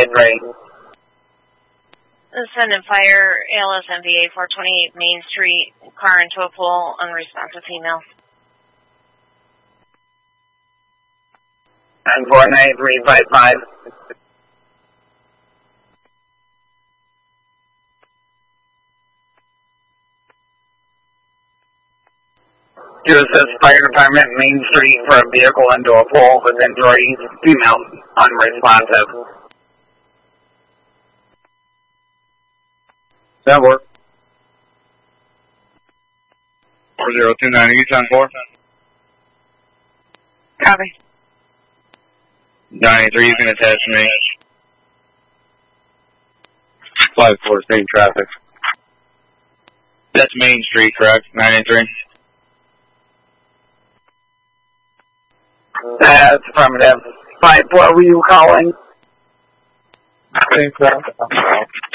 493. Send and fire ALS MVA 428 Main Street, car into a pole, unresponsive female. And 49355. To assist fire department Main Street for a vehicle into a pole with injuries, female, unresponsive. That work. 4029 East on 4. Copy. 93, you can attach me. 5-4, same traffic. That's Main Street, correct? 93? That's affirmative. 5-4, were you calling? Same traffic.